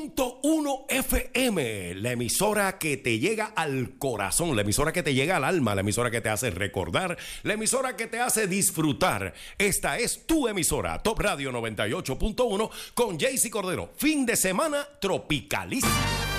1 FM, la emisora que te llega al corazón, la emisora que te llega al alma, la emisora que te hace recordar, la emisora que te hace disfrutar. Esta es tu emisora, Top Radio 98.1 con Jaycee Cordero. Fin de semana tropicalísimo.